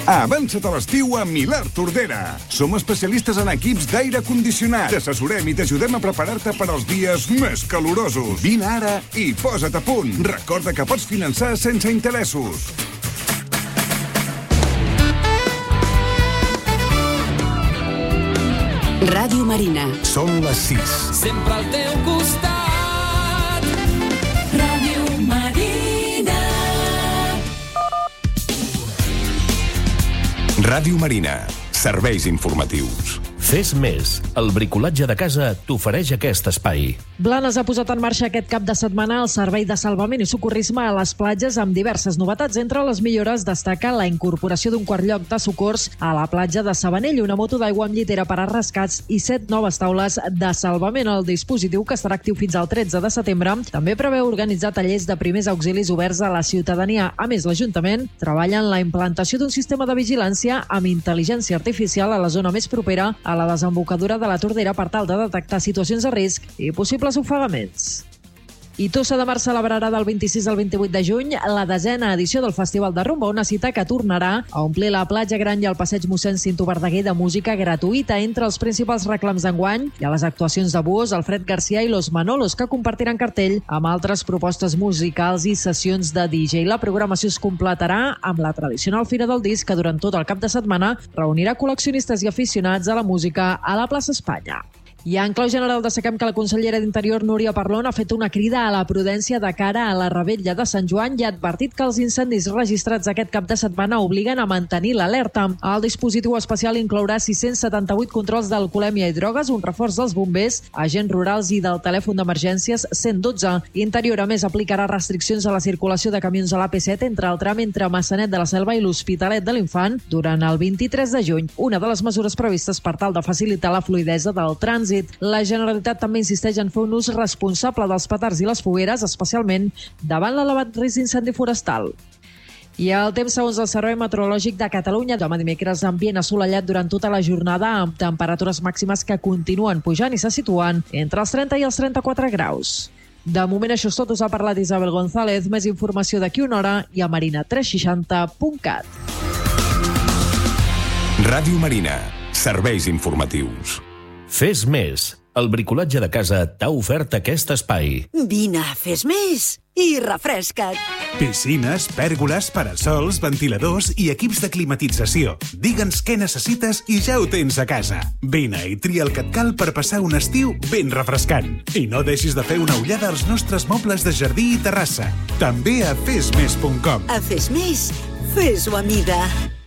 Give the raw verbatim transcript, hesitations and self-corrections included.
Avança't a l'estiu a Milà Tordera. Som especialistes en equips d'aire condicionat. T'assessorem i t'ajudem a preparar-te per als dies més calorosos. Vine ara i posa't a punt. Recorda que pots finançar sense interessos. Ràdio Marina. Són les sis. Sempre al teu costat. Ràdio Marina. Ràdio Marina. Serveis informatius. Fes més. El bricolatge de casa t'ofereix aquest espai. Blanes ha posat en marxa aquest cap de setmana el servei de salvament i socorrisme a les platges amb diverses novetats. Entre les millores destaca la incorporació d'un quart lloc de socors a la platja de Sabanell, una moto d'aigua amb llitera per a rescats i set noves taules de salvament. El dispositiu, que estarà actiu fins al tretze de setembre, també preveu organitzar tallers de primers auxilis oberts a la ciutadania. A més, l'Ajuntament treballa en la implantació d'un sistema de vigilància amb intel·ligència artificial a la zona més propera a la desembocadura de la Tordera per tal de detectar situacions de risc i possibles ofegaments. I Tossa de Mar celebrarà del vint-i-sis al vint-i-vuit de juny la desena edició del Festival de Rumba, una cita que tornarà a omplir la platja Gran i el passeig mossèn Cinto Verdaguer de música gratuïta. Entre els principals reclams d'enguany hi ha les actuacions de Buos, Alfred García i Los Manolos, que compartiran cartell amb altres propostes musicals i sessions de D J. La programació es completarà amb la tradicional Fira del Disc, que durant tot el cap de setmana reunirà col·leccionistes i aficionats a la música a la plaça Espanya. I en clau general destaquem que la consellera d'Interior, Núria Parlon, ha fet una crida a la prudència de cara a la revetlla de Sant Joan i ha advertit que els incendis registrats aquest cap de setmana obliguen a mantenir l'alerta. El dispositiu especial inclourà sis-cents setanta-vuit controls d'alcoholèmia i drogues, un reforç dels bombers, agents rurals i del telèfon d'emergències cent dotze. Interior, a més, aplicarà restriccions a la circulació de camions a l'A P set entre el tram entre Massanet de la Selva i l'Hospitalet de l'Infant durant el vint-i-tres de juny, una de les mesures previstes per tal de facilitar la fluïdesa del trànsit. La Generalitat també insisteix en fer un ús responsable dels petards i les fogueres, especialment davant l'elevat risc d'incendi forestal. I el temps, segons el Servei Meteorològic de Catalunya, demà dimecres ambient assolellat durant tota la jornada amb temperatures màximes que continuen pujant i se situen entre els trenta i els trenta-quatre graus. De moment això és tot, us ha parlat Isabel González. Més informació d'aquí una hora i a marina tres seixanta punt cat. Ràdio Marina. Serveis informatius. Fes més. El bricolatge de casa t'ha ofert aquest espai. Vine, fes més i refresca't. Piscines, pèrgoles, parasols, ventiladors i equips de climatització. Digue'ns què necessites i ja ho tens a casa. Vine i tria el que et cal per passar un estiu ben refrescant. I no deixis de fer una ullada als nostres mobles de jardí i terrassa. També a fes més punt com. A Fes Més, fes-ho a mida.